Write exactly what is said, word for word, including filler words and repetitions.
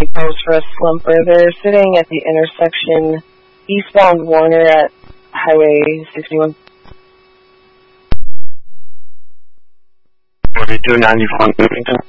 calls for a slumper. They're sitting at the intersection eastbound Warner at Highway sixty-one. forty-two ninety-four Newington.